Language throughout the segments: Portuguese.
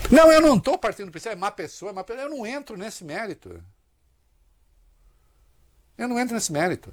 Não, eu não estou partindo do princípio, é má pessoa, eu não entro nesse mérito. Eu não entro nesse mérito.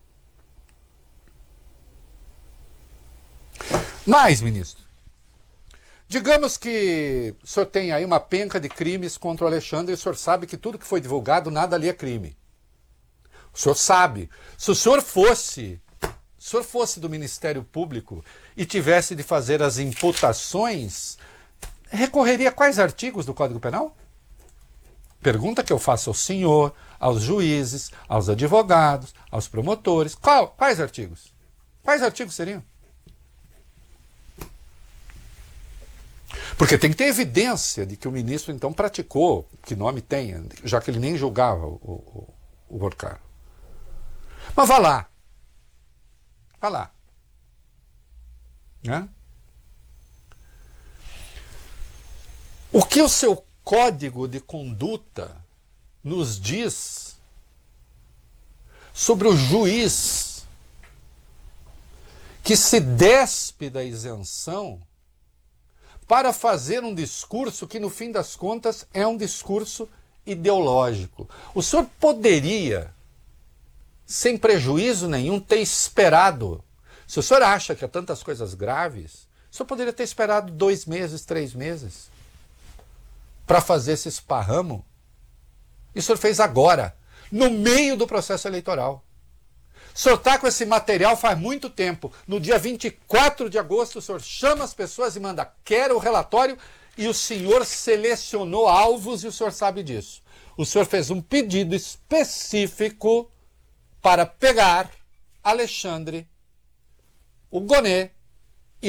Mas, ministro, digamos que o senhor tem aí uma penca de crimes contra o Alexandre e o senhor sabe que tudo que foi divulgado, nada ali é crime. O senhor sabe. Se o senhor fosse do Ministério Público e tivesse de fazer as imputações, recorreria a quais artigos do Código Penal? Pergunta que eu faço ao senhor, aos juízes, aos advogados, aos promotores. Quais artigos? Quais artigos seriam? Porque tem que ter evidência de que o ministro, então, praticou, que nome tenha, já que ele nem julgava o Porcaro. Mas vá lá. Vá lá. Né? O que o seu código de conduta nos diz sobre o juiz que se despe da isenção para fazer um discurso que, no fim das contas, é um discurso ideológico? O senhor poderia, sem prejuízo nenhum, ter esperado. Se o senhor acha que há tantas coisas graves, o senhor poderia ter esperado 2 meses, 3 meses para fazer esse esparramo. E o senhor fez agora, no meio do processo eleitoral. O senhor está com esse material faz muito tempo. No dia 24 de agosto, o senhor chama as pessoas e manda, quero o relatório, e o senhor selecionou alvos e o senhor sabe disso. O senhor fez um pedido específico para pegar Alexandre, o Gonê